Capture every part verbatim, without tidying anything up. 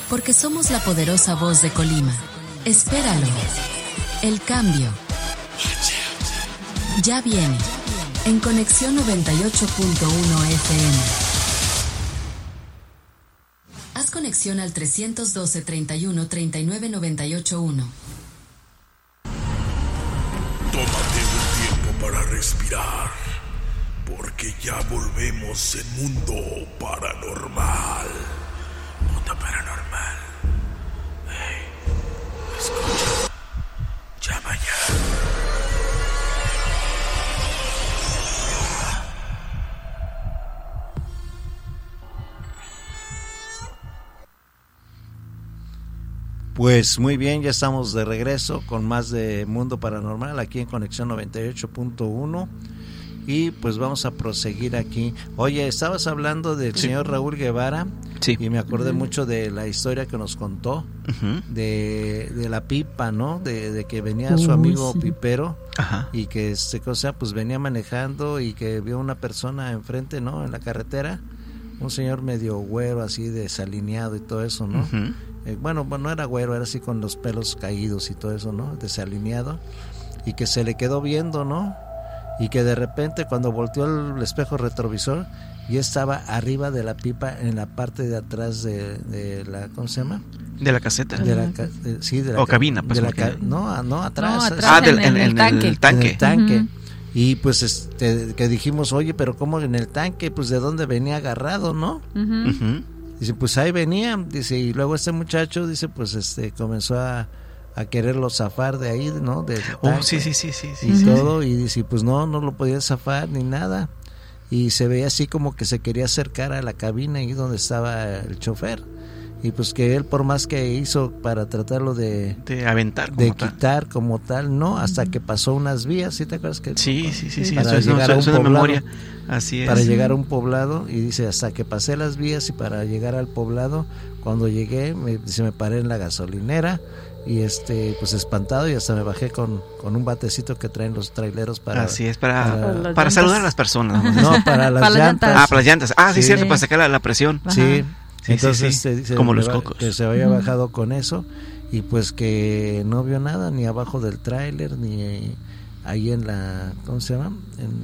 Porque somos la poderosa voz de Colima. Espéralo. El cambio ya viene. En Conexión noventa y ocho punto uno F M. Haz conexión al trescientos doce, treinta y uno, treinta y nueve, noventa y ocho uno. Tómate un tiempo para respirar, porque ya volvemos en Mundo Paranormal. Mundo Paranormal. Hey, escucha. Llama ya. Pues muy bien, ya estamos de regreso con más de Mundo Paranormal aquí en Conexión noventa y ocho punto uno y pues vamos a proseguir aquí. Oye, estabas hablando del sí. señor Raúl Guevara sí. y me acordé uh-huh. mucho de la historia que nos contó uh-huh. de, de la pipa, ¿no? De, de que venía uh, su amigo sí. pipero Ajá. y que este cosa pues venía manejando y que vio una persona enfrente, ¿no? En la carretera, un señor medio güero así desalineado y todo eso, ¿no? Uh-huh. Eh, bueno, no era güero, era así con los pelos caídos y todo eso, ¿no? Desalineado, y que se le quedó viendo, ¿no? Y que de repente cuando volteó el espejo retrovisor ya estaba arriba de la pipa en la parte de atrás de, de la, ¿cómo se llama? De la caseta. De la, de, sí, de la o cabina, pues. De la ca- no, no, atrás. No, atrás ah, del, en, en, en, el tanque. En el tanque. En el tanque. Uh-huh. Y pues este, que dijimos, oye, pero ¿cómo en el tanque? Pues de dónde venía agarrado, ¿no? Uh-huh. Uh-huh. Dice, pues ahí venía, dice, y luego este muchacho, dice, pues este comenzó a, a quererlo zafar de ahí, ¿no? Del oh, sí, sí, sí, sí, sí. Y sí, todo, sí. y dice, pues no, no lo podía zafar ni nada. Y se veía así como que se quería acercar a la cabina ahí donde estaba el chofer. Y pues que él, por más que hizo para tratarlo de... De aventar como De tal. quitar como tal, no, hasta que pasó unas vías, ¿sí te acuerdas? Que sí, sí, sí, sí. Para eso, llegar eso, a un eso poblado. Memoria. Así es. Para llegar a un poblado, y dice, hasta que pasé las vías y para llegar al poblado, cuando llegué, me, dice, me paré en la gasolinera y este pues espantado, y hasta me bajé con, con un batecito que traen los traileros para... Así es, para, para, para, para saludar a las personas. No, para las para llantas. Ah, para las llantas. Ah, sí, sí. cierto, para sacar la, la presión. Ajá. Sí. Sí, entonces sí, sí. Este, dice, como los va, cocos, que se había bajado con eso, y pues que no vio nada ni abajo del tráiler ni ahí en la, ¿cómo se llama?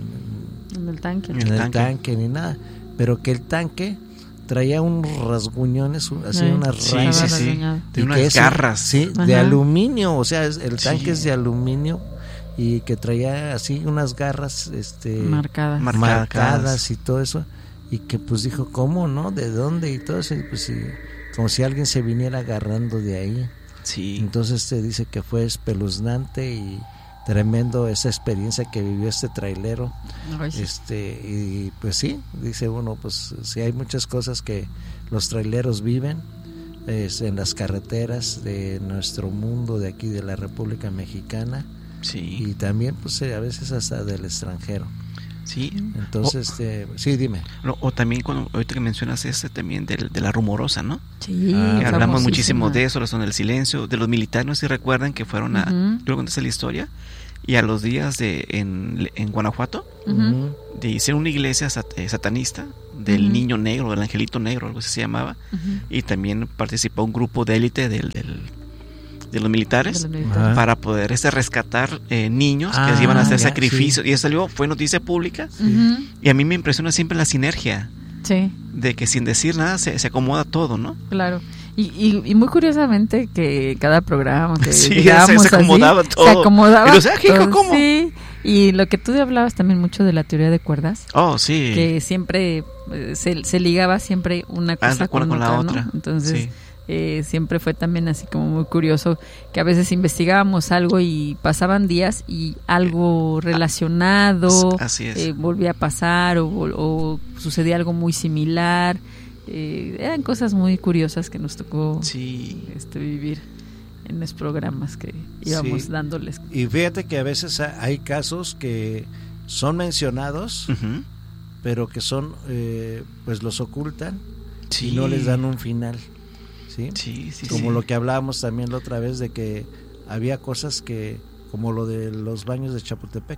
En, en el tanque, en el el tanque. tanque ni nada, pero que el tanque traía unos rasguñones, así sí. unas sí, rayas, sí, sí. De y unas que eso, garras, sí, Ajá. de aluminio, o sea, el tanque sí. es de aluminio, y que traía así unas garras, este, marcadas, marcadas, marcadas y todo eso. Y que pues dijo, ¿cómo, no? ¿De dónde? Y todo eso, y pues sí, como si alguien se viniera agarrando de ahí. Sí. Entonces te dice que fue espeluznante y tremendo esa experiencia que vivió este trailero. Ay, sí. Este, y pues sí, dice uno, pues sí hay muchas cosas que los traileros viven es, en las carreteras de nuestro mundo, de aquí de la República Mexicana. Sí. Y también pues a veces hasta del extranjero. Sí. Entonces, o, este, sí, dime. No, o también, cuando ahorita que mencionas este también de, de la rumorosa, ¿no? Sí. Ah, que hablamos muchísimo de eso, la zona del silencio, de los militares, si recuerdan que fueron a, uh-huh. yo conté la historia, y a los días de en, en Guanajuato, uh-huh. de hicieron una iglesia sat, eh, satanista del uh-huh. niño negro, del angelito negro, algo así se llamaba, uh-huh. y también participó un grupo de élite del, del de los militares, de los militares. Para poder este, rescatar eh, niños ah, que iban a hacer ya, sacrificios, sí. y eso salió, fue noticia pública, uh-huh. y a mí me impresiona siempre la sinergia, sí. de que sin decir nada se, se acomoda todo, ¿no? Claro. Y, y, y muy curiosamente que cada programa que sí, llegábamos se, se acomodaba así, todo. Se acomodaba y los, ah, todo, ¿cómo? Sí. Y lo que tú hablabas también mucho de la teoría de cuerdas. Oh, sí. Que siempre eh, se, se ligaba siempre una cosa ah, con, con otra, la ¿no? otra. Entonces, sí. eh, siempre fue también así como muy curioso que a veces investigábamos algo y pasaban días y algo relacionado así es. Eh, volvía a pasar o, o sucedía algo muy similar. Eh, eran cosas muy curiosas que nos tocó sí. este, vivir en los programas que íbamos sí. dándoles. Y fíjate que a veces hay casos que son mencionados, uh-huh. pero que son, eh, pues los ocultan sí. y no les dan un final, ¿sí? Sí, sí, como sí. lo que hablábamos también la otra vez de que había cosas que, como lo de los baños de Chapultepec.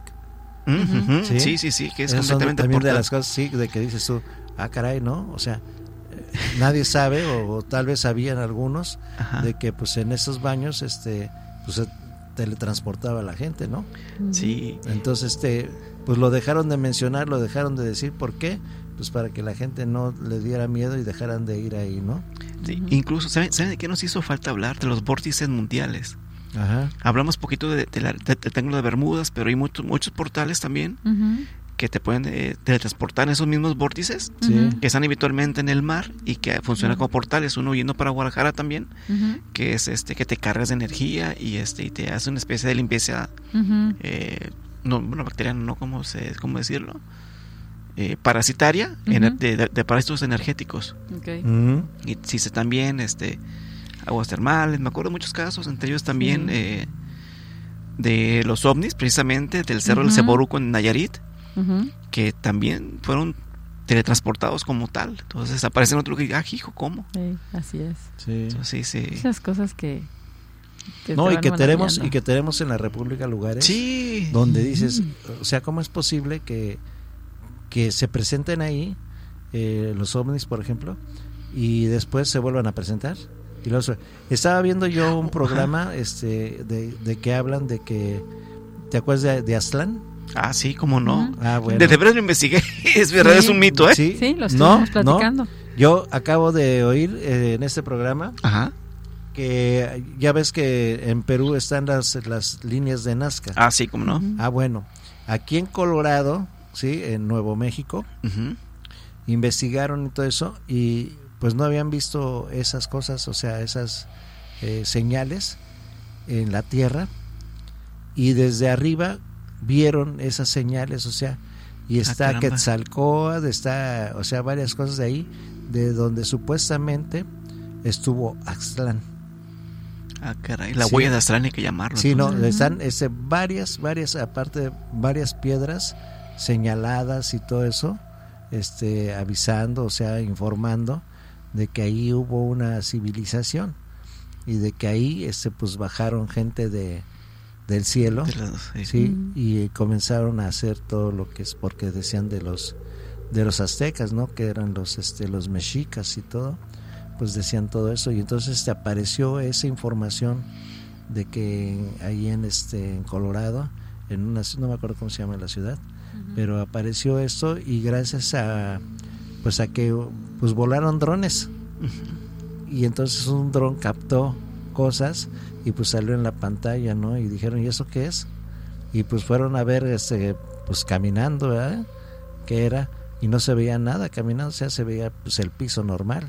Uh-huh. ¿Sí? sí, sí, sí, que es Esas completamente son también portal. de las cosas, sí, de que dices tú, ah, caray, ¿no? O sea, nadie sabe, o, o tal vez sabían algunos, Ajá. de que pues en esos baños este pues se teletransportaba a la gente, ¿no? Sí. Entonces este pues lo dejaron de mencionar, lo dejaron de decir. ¿Por qué? Pues para que la gente no le diera miedo y dejaran de ir ahí, ¿no? Sí. Uh-huh. Incluso, ¿saben, ¿saben de qué nos hizo falta hablar? De los vórtices mundiales. Ajá. Hablamos poquito de, de la, de, del Triángulo de Bermudas, pero hay muchos, muchos portales también uh-huh. que te pueden eh, teletransportar en esos mismos vórtices, sí. que están habitualmente en el mar y que funcionan uh-huh. como portales. Uno yendo para Guadalajara también, uh-huh. que es este que te cargas de energía y este y te hace una especie de limpieza, uh-huh. eh, no, bueno, bacteriana, no, ¿cómo, se, cómo decirlo? Eh, parasitaria, uh-huh. ener- de, de, de parásitos energéticos. Okay. Uh-huh. Y si se también este aguas termales, me acuerdo de muchos casos, entre ellos también sí. eh, de los ovnis, precisamente del Cerro uh-huh. del Ceboruco en Nayarit, uh-huh. que también fueron teletransportados como tal. Entonces aparecen otros que, ah, hijo, ¿cómo? Sí, así es. Sí. Entonces, sí, sí. Esas cosas que, que no y que tenemos y que tenemos en la República lugares sí. donde dices, uh-huh. o sea, ¿cómo es posible que que se presenten ahí eh, los ovnis, por ejemplo, y después se vuelvan a presentar? Y luego, estaba viendo yo un programa este de, de que hablan de que, ¿te acuerdas de, de Aztlán? Ah, sí, cómo no. Uh-huh. Ah, bueno. Desde verdad lo investigué. Es verdad, sí. Es un mito, ¿eh? Sí, sí lo estuvimos no, platicando. No. Yo acabo de oír eh, en este programa Ajá. que ya ves que en Perú están las, las líneas de Nazca. Ah, sí, cómo no. Uh-huh. Ah, bueno. Aquí en Colorado, sí, en Nuevo México, uh-huh. investigaron y todo eso y pues no habían visto esas cosas, o sea, esas eh, señales en la Tierra, y desde arriba vieron esas señales, o sea, y está ah, Quetzalcóatl, está, o sea, varias cosas de ahí, de donde supuestamente estuvo Aztlán. Ah, caray, la sí. huella de Aztlán hay que llamarlo. Sí, entonces. no, están este, varias, varias, aparte, varias piedras señaladas y todo eso, este, avisando, o sea, informando de que ahí hubo una civilización y de que ahí este pues bajaron gente de del cielo, de los, sí, sí mm. y comenzaron a hacer todo lo que es, porque decían de los de los aztecas, ¿no? Que eran los este los mexicas y todo, pues decían todo eso, y entonces este, apareció esa información de que ahí en este en Colorado, en una, no me acuerdo cómo se llama la ciudad, uh-huh. pero apareció esto, y gracias a pues a que pues volaron drones uh-huh. y entonces un dron captó cosas y pues salió en la pantalla, ¿no? Y dijeron, ¿y eso qué es? Y pues fueron a ver este pues caminando, ¿verdad? ¿Qué era? Y no se veía nada caminando, o sea, se veía pues el piso normal.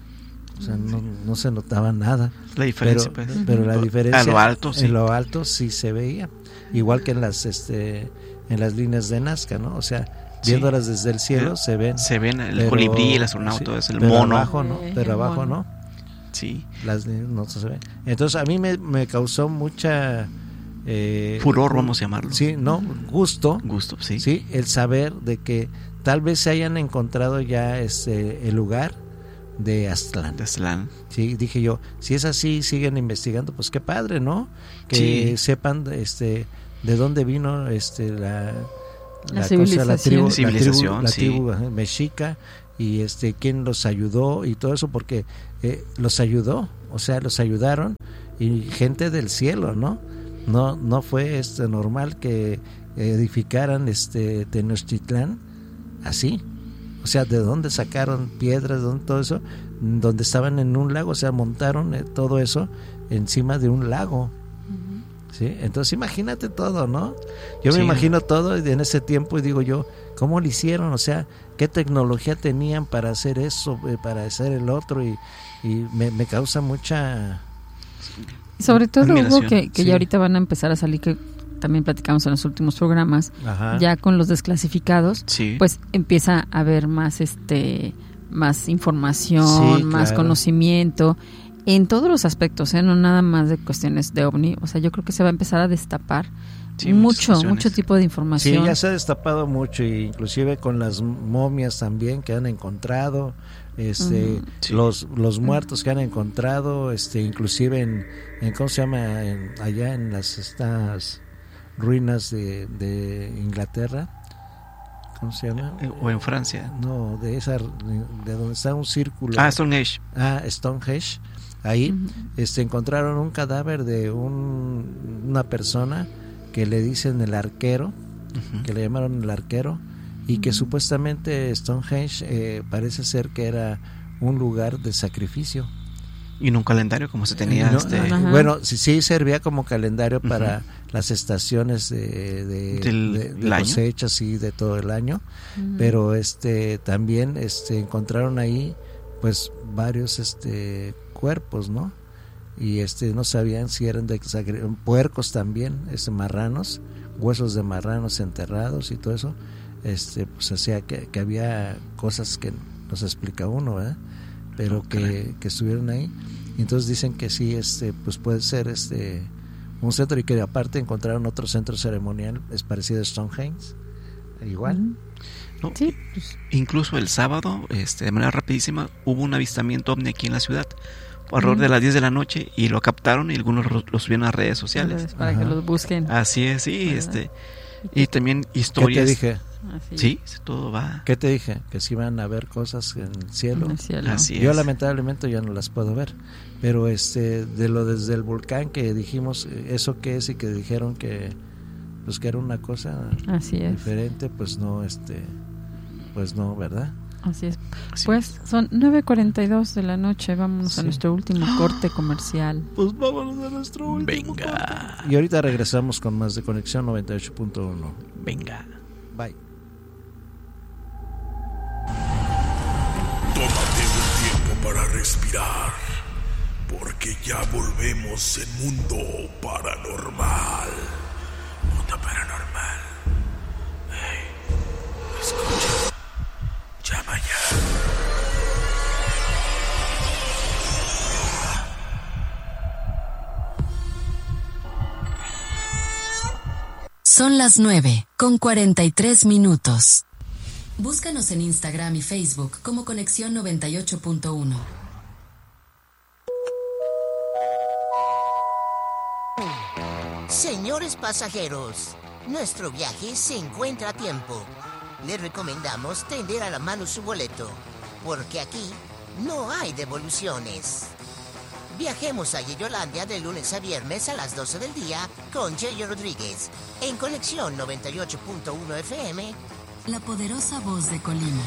O sea, no, no se notaba nada. La diferencia, pero, pues. pero la diferencia a lo alto, sí. En lo alto sí se veía, igual que en las este en las líneas de Nazca, ¿no? O sea, viéndolas sí. desde el cielo eh, se ven se ven el pero, colibrí, el astronauta, sí, el pero mono. Abajo, ¿no? Eh, pero abajo mono. no. Sí. Las no se ven. Entonces a mí me, me causó mucha eh, furor, vamos a llamarlo. Sí, no, gusto. Gusto, sí. Sí, el saber de que tal vez se hayan encontrado ya este el lugar de Aztlán. De Aztlán. Sí, dije yo, si es así, siguen investigando, pues qué padre, ¿no? Que sí. sepan este de dónde vino este la la, la civilización, cosa, la tribu, civilización, la sí. tribu, la tribu mexica, y este quién los ayudó y todo eso, porque eh, los ayudó, o sea, los ayudaron, y gente del cielo, ¿no? No no fue este normal que edificaran este Tenochtitlán así. O sea, ¿de dónde sacaron piedras, de dónde todo eso? Donde estaban en un lago, o sea, montaron eh, todo eso encima de un lago. Uh-huh. ¿Sí? Entonces imagínate todo, ¿no? Yo sí. me imagino todo en ese tiempo y digo yo, ¿cómo lo hicieron? O sea, ¿qué tecnología tenían para hacer eso, eh, para hacer el otro? Y, y me, me causa mucha... Sobre todo algo que, que sí. ya ahorita van a empezar a salir, que también platicamos en los últimos programas, Ajá. ya con los desclasificados, sí. pues empieza a haber más este más información, sí, más claro. conocimiento en todos los aspectos, ¿eh? No nada más de cuestiones de ovni, o sea, yo creo que se va a empezar a destapar sí, mucho, mucho tipo de información. Sí, ya se ha destapado mucho, inclusive con las momias también que han encontrado, este uh-huh. sí. los los muertos que han encontrado, este inclusive en, en ¿cómo se llama? En, allá en las estas ruinas de, de Inglaterra, ¿cómo se llama? O en Francia. No, de esa, de donde está un círculo. Ah, Stonehenge. Ah, Stonehenge. Ahí uh-huh. este, encontraron un cadáver de un, una persona que le dicen el arquero, uh-huh. que le llamaron el arquero, y uh-huh. que supuestamente Stonehenge eh, parece ser que era un lugar de sacrificio. Y en un calendario como se tenía. No, este... Bueno, sí, sí servía como calendario uh-huh. para las estaciones de, de, Del, de, de cosechas y de todo el año, uh-huh. pero este también este encontraron ahí pues varios este cuerpos, ¿no? Y este no sabían si eran de puercos también, este marranos, huesos de marranos enterrados y todo eso. Este pues hacía que, que había cosas que no se explica uno, ¿verdad? Pero okay. que, que estuvieron ahí. Y entonces dicen que sí, este pues puede ser este un centro, y que aparte encontraron otro centro ceremonial es parecido a Stonehenge, igual. Mm. No, sí, pues. Incluso el sábado, este, de manera rapidísima, hubo un avistamiento ovni aquí en la ciudad, alrededor mm. de las diez de la noche, y lo captaron y algunos lo subieron a redes sociales. Para Ajá. que los busquen. Así es, sí, ¿verdad? este y también historias. ¿Qué te dije? Así. Sí, todo va. ¿Qué te dije? Que si van a ver cosas en el cielo. En el cielo. Así Yo es. lamentablemente ya no las puedo ver, pero este de lo desde el volcán que dijimos eso que es y que dijeron que pues que era una cosa Así es. diferente, pues no este pues no, ¿verdad? Así es. Así pues es. son nueve cuarenta y dos de la noche, vámonos sí. a nuestro último corte comercial. Pues vámonos a nuestro último Venga. corte. Y ahorita regresamos con más de Conexión noventa y ocho punto uno. Venga. Bye. Tómate un tiempo para respirar, porque ya volvemos en Mundo Paranormal. Mundo Paranormal. Hey, escucha. Llama ya. Son las nueve, con cuarenta y tres minutos. Búscanos en Instagram y Facebook como Conexión noventa y ocho punto uno. Señores pasajeros, nuestro viaje se encuentra a tiempo. Les recomendamos tener a la mano su boleto, porque aquí no hay devoluciones. Viajemos a Yeyolandia de lunes a viernes a las doce del día con Yeyo Rodríguez en Conexión noventa y ocho punto uno F M. La poderosa voz de Colima.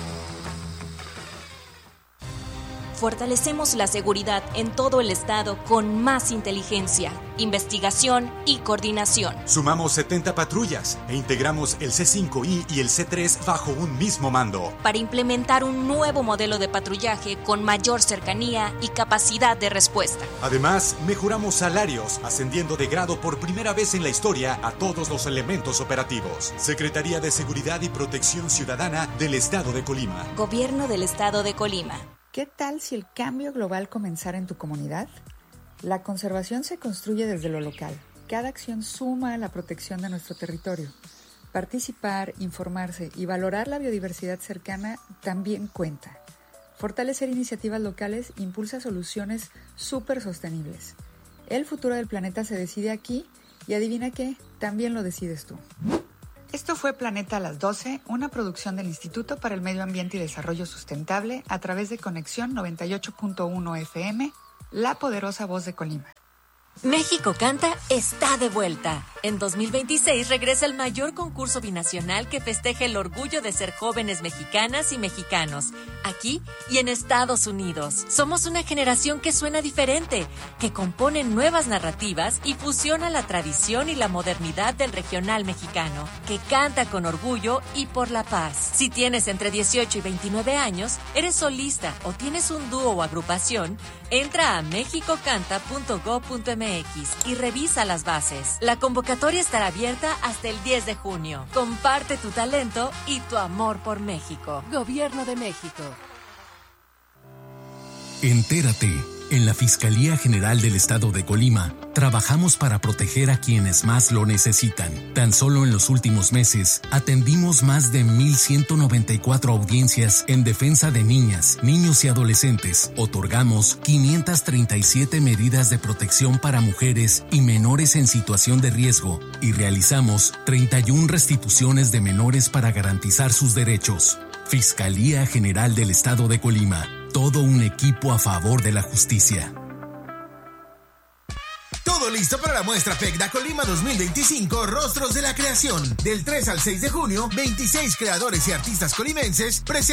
Fortalecemos la seguridad en todo el estado con más inteligencia, investigación y coordinación. Sumamos setenta patrullas e integramos el C cinco I y el C tres bajo un mismo mando. Para implementar un nuevo modelo de patrullaje con mayor cercanía y capacidad de respuesta. Además, mejoramos salarios, ascendiendo de grado por primera vez en la historia a todos los elementos operativos. Secretaría de Seguridad y Protección Ciudadana del Estado de Colima. Gobierno del Estado de Colima. ¿Qué tal si el cambio global comenzara en tu comunidad? La conservación se construye desde lo local. Cada acción suma a la protección de nuestro territorio. Participar, informarse y valorar la biodiversidad cercana también cuenta. Fortalecer iniciativas locales impulsa soluciones súper sostenibles. El futuro del planeta se decide aquí y adivina qué, también lo decides tú. Esto fue Planeta a las doce, una producción del Instituto para el Medio Ambiente y Desarrollo Sustentable a través de Conexión noventa y ocho punto uno F M, la poderosa voz de Colima. México Canta está de vuelta. En dos mil veintiséis regresa el mayor concurso binacional que festeja el orgullo de ser jóvenes mexicanas y mexicanos, aquí y en Estados Unidos. Somos una generación que suena diferente, que compone nuevas narrativas y fusiona la tradición y la modernidad del regional mexicano, que canta con orgullo y por la paz. Si tienes entre dieciocho y veintinueve años, eres solista o tienes un dúo o agrupación, entra a mexicocanta punto gob punto m x y revisa las bases. La convocatoria estará abierta hasta el diez de junio. Comparte tu talento y tu amor por México. Gobierno de México. Entérate En la Fiscalía General del Estado de Colima, trabajamos para proteger a quienes más lo necesitan. Tan solo en los últimos meses, atendimos más de mil ciento noventa y cuatro audiencias en defensa de niñas, niños y adolescentes. Otorgamos quinientas treinta y siete medidas de protección para mujeres y menores en situación de riesgo y realizamos treinta y una restituciones de menores para garantizar sus derechos. Fiscalía General del Estado de Colima. Todo un equipo a favor de la justicia. Todo listo para la muestra PECDA Colima dos mil veinticinco, Rostros de la Creación. Del tres al seis de junio, veintiséis creadores y artistas colimenses presentan